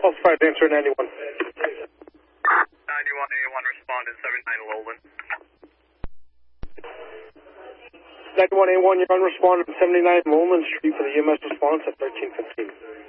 Falsified answer 91. 91A1 responded 79 Lowland. 91A1, you're on responded 79 Lowland Street for the EMS response at 1315.